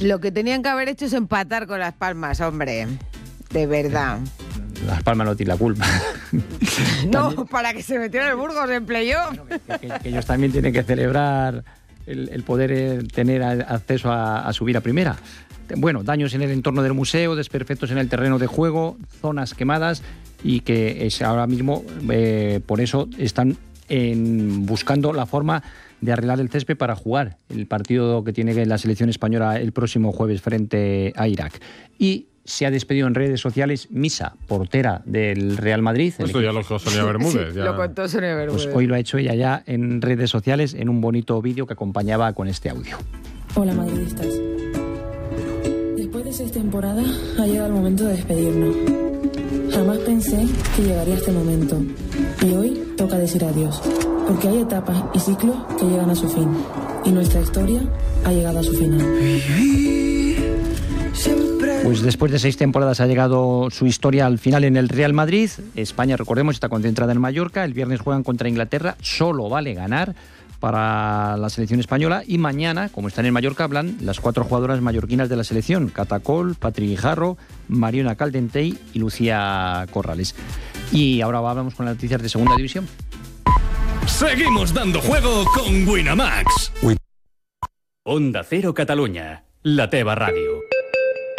Palmas. Lo que tenían que haber hecho es empatar con Las Palmas, hombre. De verdad. Las Palmas no tiene la culpa. No, para que se metiera el Burgos en playoff. Que ellos también tienen que celebrar el poder tener acceso a subir a primera. Bueno, daños en el entorno del museo, desperfectos en el terreno de juego, zonas quemadas y que es ahora mismo, por eso están buscando la forma de arreglar el césped para jugar el partido que tiene la selección española el próximo jueves frente a Irak. Y se ha despedido en redes sociales Misa, portera del Real Madrid. Esto ya lo dijo Sonia Bermúdez. Sí, ya. lo contó Sonia Bermúdez. Pues hoy lo ha hecho ella ya en redes sociales en un bonito vídeo que acompañaba con este audio. Hola madridistas. Después de 6 temporadas ha llegado el momento de despedirnos. Jamás pensé que llegaría este momento. Y hoy toca decir adiós. Porque hay etapas y ciclos que llegan a su fin. Y nuestra historia ha llegado a su final. Pues después de 6 temporadas ha llegado su historia al final en el Real Madrid. España, recordemos, está concentrada en Mallorca. El viernes juegan contra Inglaterra. Solo vale ganar para la selección española. Y mañana, como están en Mallorca, hablan las 4 jugadoras mallorquinas de la selección. Catacol, Patri Guijarro, Mariona Caldentey y Lucía Corrales. Y ahora hablamos con las noticias de Segunda División. Seguimos dando juego con Winamax. Onda Cero Catalunya, la teva ràdio.